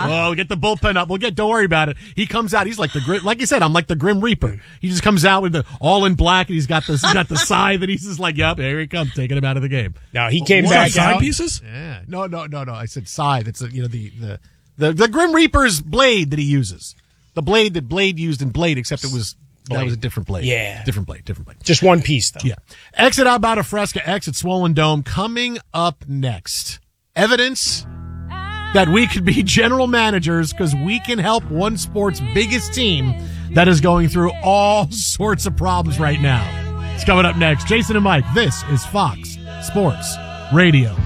Oh, get the bullpen up. Don't worry about it. He comes out. He's like like you said, I'm like the Grim Reaper. He just comes out with the all in black, and he's got the scythe, and he's just like, yep, here he comes, taking him out of the game. Now he came back side out. pieces? Yeah. No. I said scythe. It's the Grim Reaper's blade that he uses. The blade that Blade used in Blade, except that was a different blade. Yeah. Different blade. Just one piece, though. Yeah. Exit out about a Fresca, exit Swollen Dome. Coming up next, evidence that we could be general managers because we can help one sport's biggest team that is going through all sorts of problems right now. It's coming up next. Jason and Mike, this is Fox Sports Radio.